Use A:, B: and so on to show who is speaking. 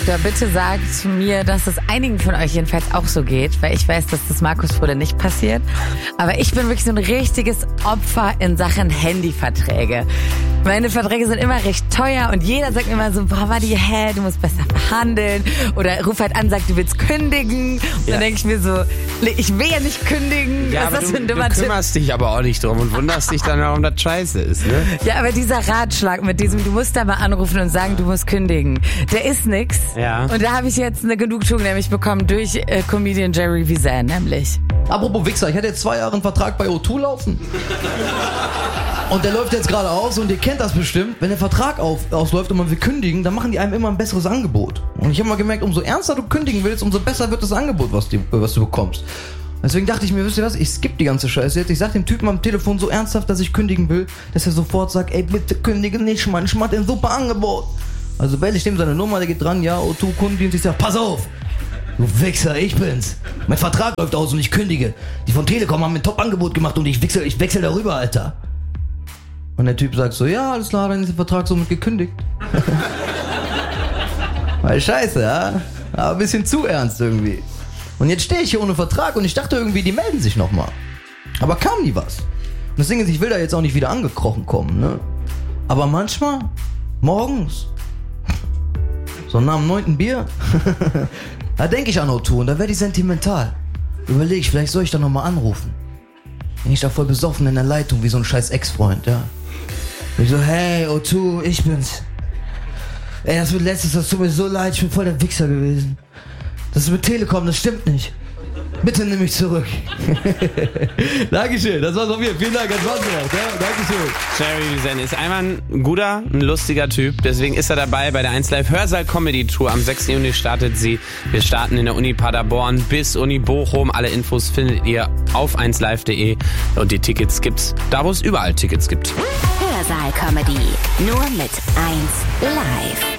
A: Doktor, bitte sagt mir, dass es einigen von euch jedenfalls auch so geht, weil ich weiß, dass das Markus Fröde nicht passiert. Aber ich bin wirklich so ein richtiges Opfer in Sachen Handyverträge. Meine Verträge sind immer recht teuer und jeder sagt mir immer so, boah, Wadi, du musst besser verhandeln. Oder ruf halt an, sagt, du willst kündigen. Und dann denke ich mir so, ich will ja nicht kündigen.
B: Ja,
A: was ist das für ein dummer Tipp?
B: Du kümmerst dich aber auch nicht drum und wunderst dich dann, warum das scheiße ist, ne?
A: Ja, aber dieser Ratschlag mit diesem, du musst da mal anrufen und sagen, du musst kündigen, der ist nix.
B: Ja.
A: Und da habe ich jetzt eine Genugtuung nämlich bekommen durch Comedian Jerry Wiesen, nämlich.
C: Apropos Wichser, ich hatte jetzt 2 Jahre einen Vertrag bei O2 laufen. Und der läuft jetzt gerade aus und ihr kennt das bestimmt. Wenn der Vertrag ausläuft und man will kündigen, dann machen die einem immer ein besseres Angebot. Und ich habe mal gemerkt, umso ernster du kündigen willst, umso besser wird das Angebot, was du bekommst. Deswegen dachte ich mir, wisst ihr was, ich skippe die ganze Scheiße jetzt. Ich sag dem Typen am Telefon so ernsthaft, dass ich kündigen will, dass er sofort sagt, ey, bitte kündige nicht, Mann, ich mach dir ein super Angebot. Also wähle ich dem seine Nummer, der geht dran, ja, O2 Kundendienst, ich sag, pass auf, du Wichser, ich bin's. Mein Vertrag läuft aus und ich kündige. Die von Telekom haben mir ein Top-Angebot gemacht und ich wechsel darüber, Alter. Und der Typ sagt so, ja, alles klar, dann ist der Vertrag somit gekündigt. Weil scheiße, ja? Aber ein bisschen zu ernst irgendwie. Und jetzt stehe ich hier ohne Vertrag und ich dachte irgendwie, die melden sich nochmal. Aber kam nie was. Und das Ding ist, ich will da jetzt auch nicht wieder angekrochen kommen, ne? Aber manchmal, morgens, so nach dem 9. Bier, da denke ich an O2 und da werde ich sentimental. Überlege ich, vielleicht soll ich da nochmal anrufen. Bin ich da voll besoffen in der Leitung, wie so ein scheiß Ex-Freund, ja. Ich so, hey, O2, ich bin's. Ey, das tut mir so leid, ich bin voll der Wichser gewesen. Das ist mit Telekom, das stimmt nicht. Bitte nimm mich zurück. Dankeschön, das war's von mir. Vielen Dank, das war's noch. Ja, Dankeschön.
B: Jerry Wiesen ist einfach ein guter, ein lustiger Typ. Deswegen ist er dabei bei der 1Live Hörsaal Comedy Tour. Am 6. Juni startet sie. Wir starten in der Uni Paderborn bis Uni Bochum. Alle Infos findet ihr auf 1live.de. Und die Tickets gibt's da, wo es überall Tickets gibt.
D: Hörsaal Comedy. Nur mit 1Live.